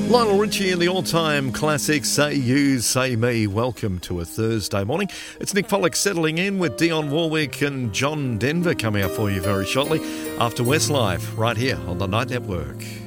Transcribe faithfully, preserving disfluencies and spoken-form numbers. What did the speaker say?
Lionel Richie and the all-time classic Say You, Say Me. Welcome to a Thursday morning. It's Nick Pollock settling in with Dionne Warwick and John Denver coming up for you very shortly after Westlife right here on the Night Network.